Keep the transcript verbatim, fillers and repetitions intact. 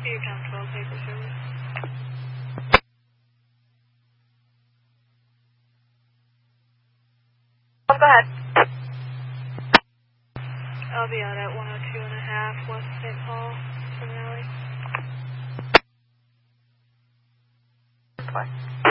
Your Town twelve paper service. Oh, go ahead. I'll be out at one oh two and a half West Saint Paul from Alley. Bye.